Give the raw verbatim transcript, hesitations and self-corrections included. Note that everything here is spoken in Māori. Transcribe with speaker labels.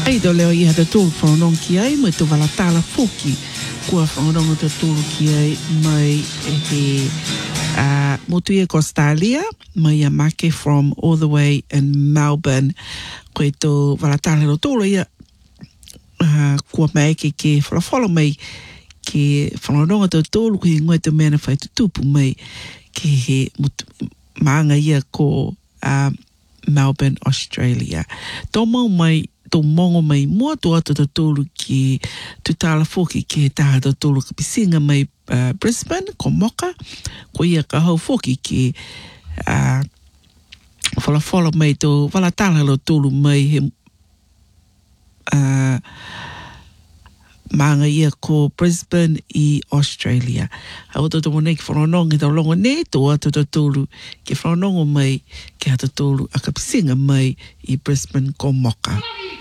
Speaker 1: Ai do leo I hata tūru whanonong ki ai, mai tu wala tāla fuki, kua whanonong te tūru ki ai, mai e he uh, motu e Costalia, mai a make from all the way in Melbourne, koe tō wala tāla ro tūru ia, uh, kua mai ke ke whalawhala mai, ke whanonong te tūru ki ngoi te mena whai tu tupu mai, ke he motu, maanga ia ko uh, Melbourne, Australia. Tō mau mai, tō mongo mai mua tō atu tō tōru ki tu tāla fōki ki he taha tō tōru ka pisinga mai uh, Brisbane, ko Moka, ko ia ka hau fōki ki uh, whalawhala mai tō wala tāla lo tōru mai he uh, maanga ia ko Brisbane I Australia. Hau tō tō nei ki whanonong I tō longo nei tō atu tō tōru ki whanongo mai ki hata tōru a ka pisinga mai I Brisbane, ko Moka.